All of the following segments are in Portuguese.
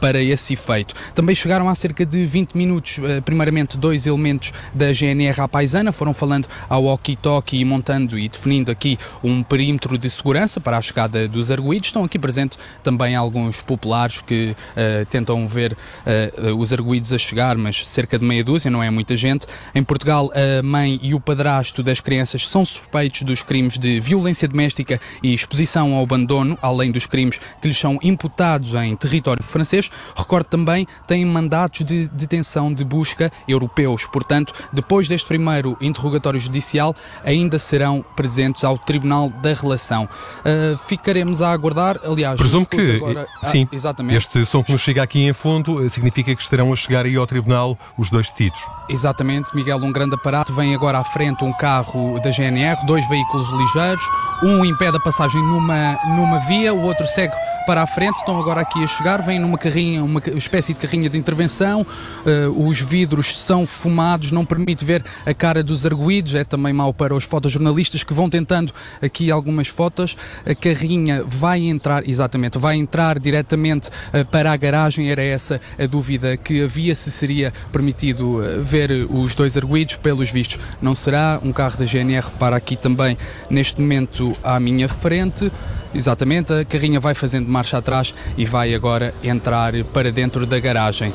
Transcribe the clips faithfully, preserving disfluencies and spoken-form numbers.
para esse efeito. Também chegaram há cerca de vinte minutos, primeiramente dois elementos da G N R à paisana, foram falando ao walkie-talkie e montando e definindo aqui um perímetro de segurança para a chegada dos arguidos. Estão aqui presentes também alguns populares que uh, tentam ver uh, os arguidos a chegar, mas cerca de meia dúzia, não é muita gente. Em Portugal, a mãe e o padrasto das crianças são suspeitos dos crimes de violência doméstica e exposição ao abandono, além dos crimes que lhes são imputados em território francês. Recordo também, têm mandatos de detenção de busca europeus. Portanto, depois deste primeiro interrogatório judicial, ainda serão presentes ao Tribunal da Relação. Uh, ficaremos a aguardar, aliás... Presumo que, agora... sim, ah, exatamente. Este som que nos chega aqui em fundo significa que estarão a chegar aí ao Tribunal os dois detidos. Exatamente, Miguel, um grande aparato. Vem agora à frente um carro da G N R, dois veículos ligeiros, um impede a passagem numa, numa via, o outro segue para a frente, estão agora aqui a chegar, vêm numa carrinha, uma espécie de carrinha de intervenção, uh, os vidros são fumados, não permite ver a cara dos arguidos, é também mau para os fotojornalistas que vão tentando aqui algumas fotos. A carrinha vai entrar, exatamente, vai entrar diretamente uh, para a garagem, era essa a dúvida que havia, se seria permitido uh, ver os dois arguidos, pelos vistos não será. Um carro da G N R para aqui também neste momento à minha frente. Exatamente, a carrinha vai fazendo marcha atrás e vai agora entrar para dentro da garagem.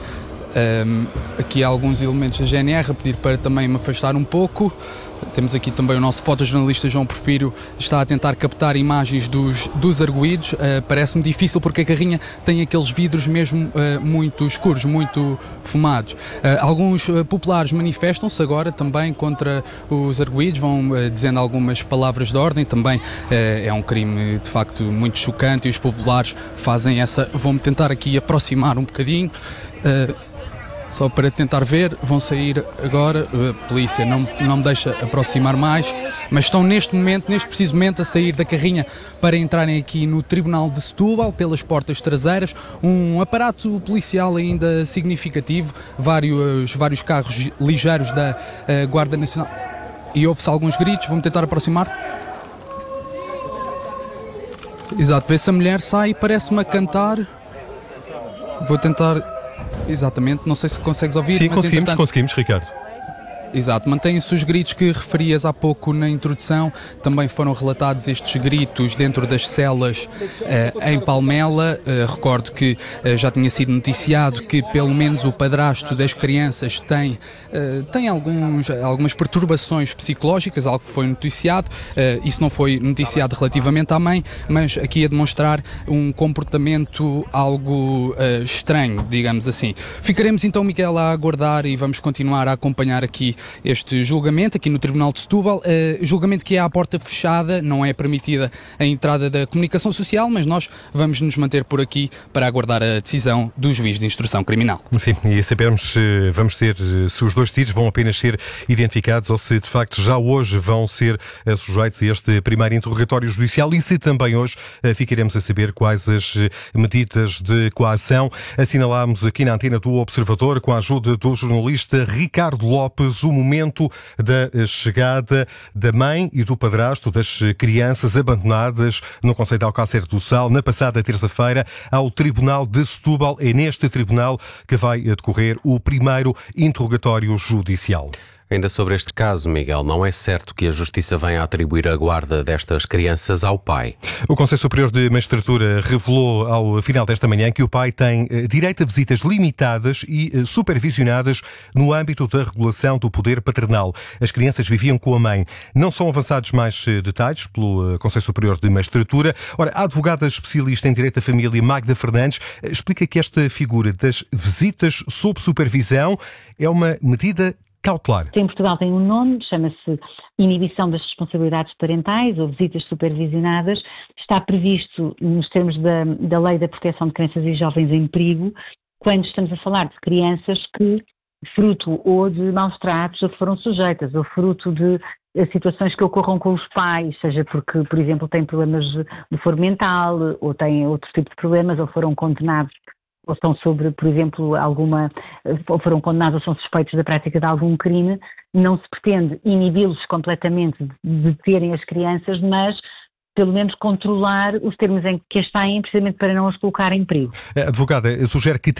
Um, aqui há alguns elementos da G N R a pedir para também me afastar um pouco. Temos aqui também o nosso fotojornalista João Porfírio, está a tentar captar imagens dos, dos arguidos. Uh, parece-me difícil porque a carrinha tem aqueles vidros mesmo uh, muito escuros, muito fumados. Uh, alguns uh, populares manifestam-se agora também contra os arguidos, vão uh, dizendo algumas palavras de ordem. Também uh, é um crime de facto muito chocante e os populares fazem essa... Vou-me tentar aqui aproximar um bocadinho. Uh, Só para tentar ver, vão sair agora, a polícia não, não me deixa aproximar mais, mas estão neste momento, neste preciso momento, a sair da carrinha para entrarem aqui no Tribunal de Setúbal, pelas portas traseiras, um aparato policial ainda significativo, vários, vários carros ligeiros da uh, Guarda Nacional, e ouve-se alguns gritos, vou-me tentar aproximar. Exato, vê-se a mulher sai, parece-me a cantar, vou tentar... Exatamente, não sei se consegues ouvir. Sim, mas conseguimos, entretanto... conseguimos, Ricardo. Exato, mantêm-se os gritos que referias há pouco na introdução. Também foram relatados estes gritos dentro das celas uh, em Palmela. Uh, recordo que uh, já tinha sido noticiado que pelo menos o padrasto das crianças tem, uh, tem alguns, algumas perturbações psicológicas, algo que foi noticiado. Uh, isso não foi noticiado relativamente à mãe, mas aqui a demonstrar um comportamento algo uh, estranho, digamos assim. Ficaremos então, Miguel, a aguardar e vamos continuar a acompanhar aqui este julgamento aqui no Tribunal de Setúbal, uh, julgamento que é à porta fechada, não é permitida a entrada da comunicação social, mas nós vamos nos manter por aqui para aguardar a decisão do juiz de instrução criminal. Sim, e sabermos se vamos ter, se os dois detidos vão apenas ser identificados ou se de facto já hoje vão ser uh, sujeitos a este primeiro interrogatório judicial e se também hoje uh, ficaremos a saber quais as medidas de coação. Assinalámos aqui na antena do Observador, com a ajuda do jornalista Ricardo Lopes, o momento da chegada da mãe e do padrasto das crianças abandonadas no concelho de Alcácer do Sal na passada terça-feira ao Tribunal de Setúbal. É neste tribunal que vai decorrer o primeiro interrogatório judicial. Ainda sobre este caso, Miguel, não é certo que a Justiça venha a atribuir a guarda destas crianças ao pai. O Conselho Superior de Magistratura revelou ao final desta manhã que o pai tem direito a visitas limitadas e supervisionadas no âmbito da regulação do poder paternal. As crianças viviam com a mãe. Não são avançados mais detalhes pelo Conselho Superior de Magistratura. Ora, a advogada especialista em Direito da Família, Magda Fernandes, explica que esta figura das visitas sob supervisão é uma medida cautelar. Em Portugal tem um nome, chama-se inibição das responsabilidades parentais ou visitas supervisionadas. Está previsto nos termos da, da Lei da Proteção de Crianças e Jovens em Perigo, quando estamos a falar de crianças que, fruto ou de maus tratos a que foram sujeitas, ou fruto de situações que ocorram com os pais, seja porque, por exemplo, têm problemas de foro mental, ou têm outro tipo de problemas, ou foram condenados ou estão sobre, por exemplo, alguma, ou foram condenados ou são suspeitos da prática de algum crime, não se pretende inibi-los completamente de terem as crianças, mas pelo menos controlar os termos em que as têm, precisamente para não as colocar em perigo. A advogada sugere que